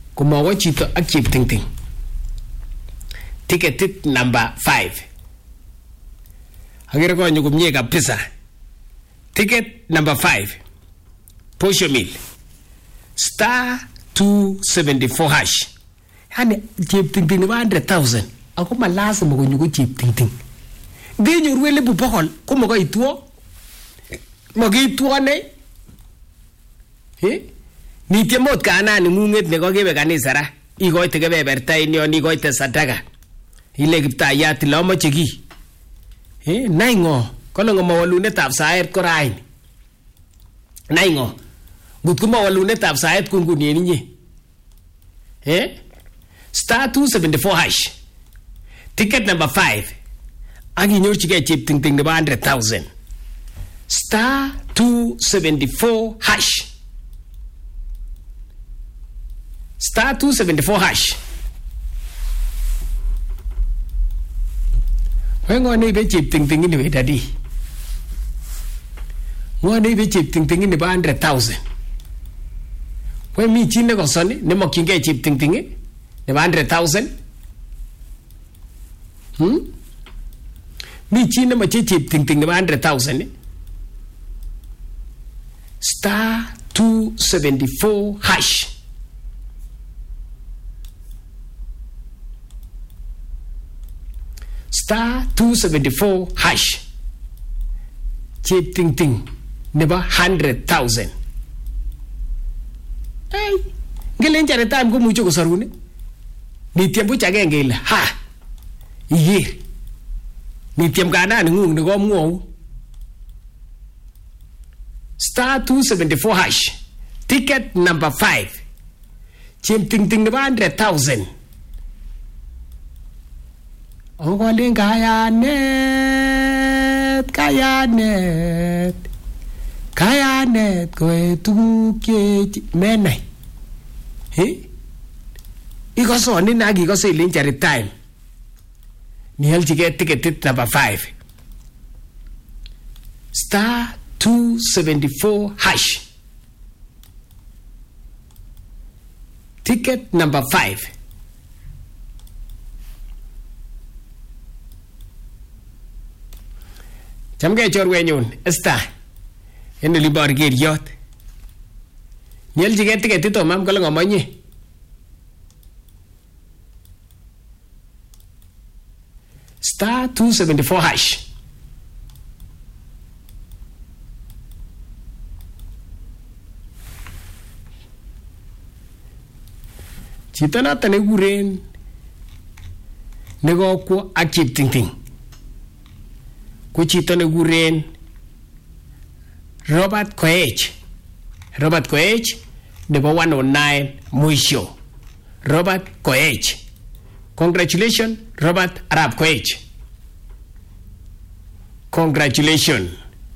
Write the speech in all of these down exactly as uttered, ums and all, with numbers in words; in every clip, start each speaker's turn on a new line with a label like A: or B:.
A: Kumawa chito ak cheptingting. Ticket number five. Agere konyo kumye kabisa. Ticket number five. Posho meal. Star two seventy-four hash. Yani cheptingting one hundred thousand. Ako malazima konyo ko cheptingting. Ngenyo ruwele bubokol. Kumo ko ituo. Magituo ne. Eh? Nitie mot kanani ngunget nekokebe kanisa ra. Ikoite kebeberta inyon ikoite sadaka. Ile kiptayat ile amoche ki. Eh, nai ngo. Kole ngo mawalunetab saet ko raini. Nai ngo. Ngut ko mawalunetab saet ko nguni ninyi. Eh? Star two seventy-four hash. Ticket number five. Ak inyorchigei cheptingting nebo one hundred thousand. Star two seventy-four hash. Star two seventy-four hash. Ngo ne be cheptingting ni we dadi. Ngo ne be cheptingting ni ba one hundred thousand. We mi chi ne kosoni ne mokyingei cheptingting ni ba one hundred thousand. Hmm? Mi chi ne moche cheptingting ni ba one hundred thousand. Star two seventy-four hash. Star two seventy-four hash. Chip ting ting. Nebo hundred thousand. Hey. Ngelen jare time ko mucho ko sarune. Ni tiempo chage ngel. Ha. Iye. Ni tiempo kana ngung ne go mu. Star two seventy-four hash. Ticket number five. Chip ting ting nebo hundred thousand. Ongoling kayanet, kayanet, kayanet koe tuguk che menai. Eh? Ikosoni na kikose ilin jari time. Nihelchige ticket number five. Star two seventy-four hash. Ticket number five. Chamge chorwenyun esta en libor geriot nyelchige ticket to mam kole ngomonye star two seventy-four hash. Chito noto nekikuren nekokwo ak cheptingting ko chito nekikuren Robert Koech. Robert Koech nebo one oh nine mwisho. Robert Koech. Congratulations Robert Arap Koech. Congratulations.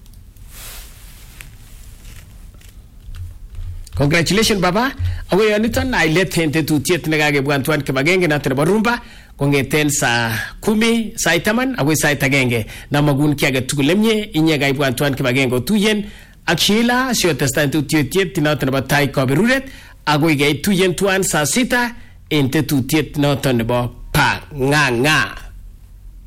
A: Congratulations baba. Awe yoniton na ilet hente tutiet nekakebwan tuan kibagenge na nebo rumba kongeten saa kumi saa taman agoi saa agenge na magun kiage tukulemye inye gaibwan tuan kibagenge tuyen ak Sheila sio testan tutiet tinoton nebo tai koberuret agoi gei tuyen tuan saa sita ente tutiet noton nebo pa nga nga.